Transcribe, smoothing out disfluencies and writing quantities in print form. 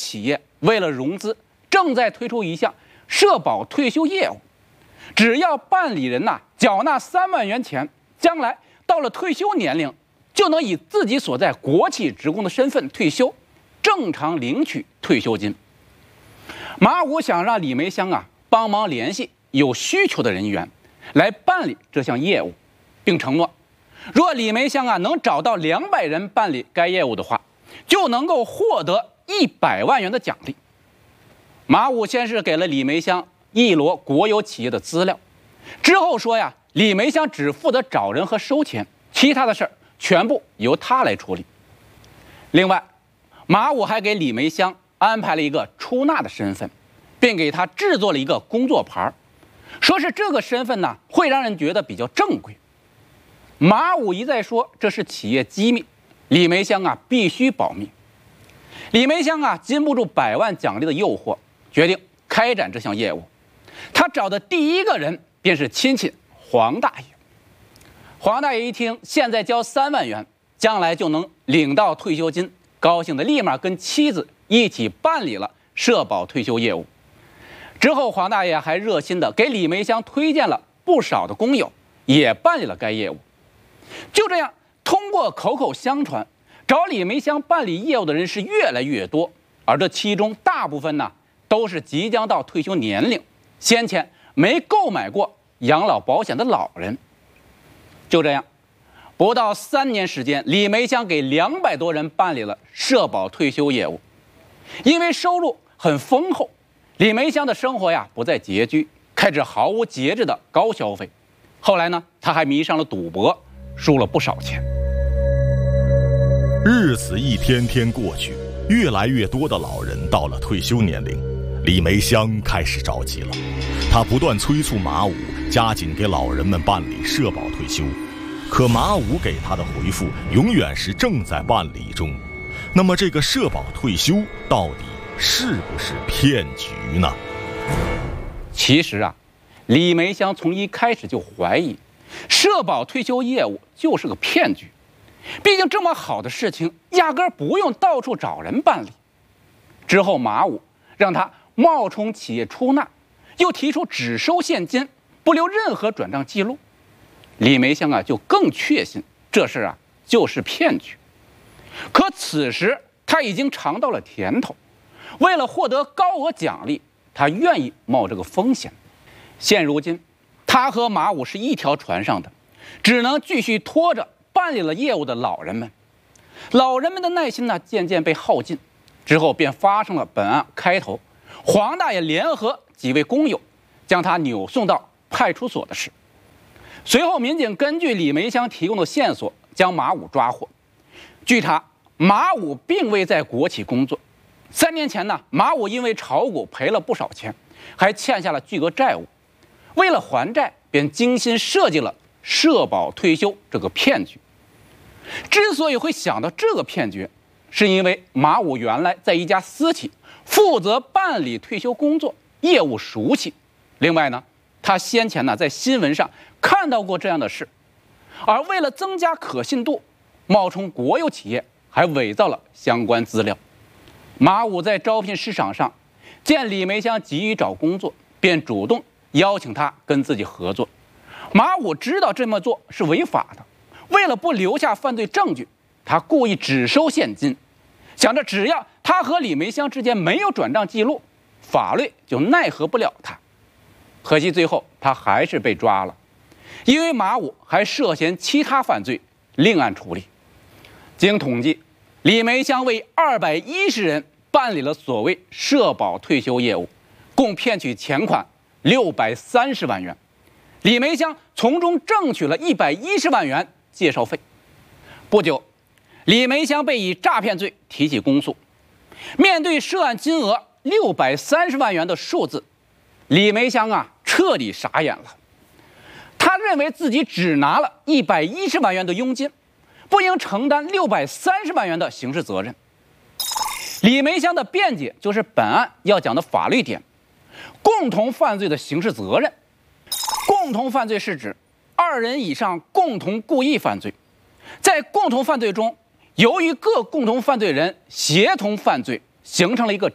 企业为了融资，正在推出一项社保退休业务，只要办理人缴纳3万元钱，将来到了退休年龄，就能以自己所在国企职工的身份退休，正常领取退休金。马武想让李梅香帮忙联系有需求的人员来办理这项业务，并承诺，若李梅香能找到200人办理该业务的话，就能够获得100万元的奖励。马武先是给了李梅香一摞国有企业的资料，之后说李梅香只负责找人和收钱，其他的事儿全部由他来处理。另外，马武还给李梅香安排了一个出纳的身份，并给他制作了一个工作牌，说是这个身份会让人觉得比较正规。马武一再说这是企业机密，李梅香必须保密。李梅香禁不住100万奖励的诱惑，决定开展这项业务。他找的第一个人便是亲戚黄大爷。黄大爷一听现在交3万元，将来就能领到退休金，高兴的立马跟妻子一起办理了社保退休业务。之后黄大爷还热心的给李梅香推荐了不少的工友，也办理了该业务。就这样，通过口口相传，找李梅香办理业务的人是越来越多，而这其中大部分都是即将到退休年龄，先前没购买过养老保险的老人。就这样，不到3年时间，李梅香给200多人办理了社保退休业务。因为收入很丰厚，李梅香的生活不再拮据，开始毫无节制的高消费。后来她还迷上了赌博，输了不少钱。 日子一天天过去，越来越多的老人到了退休年龄，李梅香开始着急了。她不断催促马武加紧给老人们办理社保退休，可马武给她的回复永远是正在办理中。那么这个社保退休到底是不是骗局呢？ 其实李梅香从一开始就怀疑社保退休业务就是个骗局，毕竟这么好的事情压根儿不用到处找人办理。之后马武让他冒充企业出纳，又提出只收现金，不留任何转账记录。李梅香就更确信这事就是骗局。可此时他已经尝到了甜头，为了获得高额奖励，他愿意冒这个风险。现如今他和马武是一条船上的，只能继续拖着办理了业务的老人们。老人们的耐心渐渐被耗尽，之后便发生了本案开头黄大爷联合几位工友将他扭送到派出所的事。随后民警根据李梅香提供的线索将马武抓获。据查，马武并未在国企工作。3年前马武因为炒股赔了不少钱，还欠下了巨额债务。为了还债，便精心设计了社保退休这个骗局。之所以会想到这个骗局，是因为马武原来在一家私企负责办理退休工作，业务熟悉。另外他先前在新闻上看到过这样的事，而为了增加可信度，冒充国有企业，还伪造了相关资料。马武在招聘市场上见李梅香急于找工作，便主动邀请他跟自己合作。马武知道这么做是违法的，为了不留下犯罪证据，他故意只收现金，想着只要他和李梅香之间没有转账记录，法律就奈何不了他。可惜最后他还是被抓了，因为马武还涉嫌其他犯罪，另案处理。经统计，李梅香为210人办理了所谓社保退休业务，共骗取钱款630万元。李梅香从中挣取了110万元介绍费。不久，李梅香被以诈骗罪提起公诉。面对涉案金额630万元的数字，李梅香彻底傻眼了。他认为自己只拿了110万元的佣金，不应承担630万元的刑事责任。李梅香的辩解就是本案要讲的法律点：共同犯罪的刑事责任。共同犯罪是指2人以上共同故意犯罪，在共同犯罪中，由于各共同犯罪人协同犯罪，形成了一个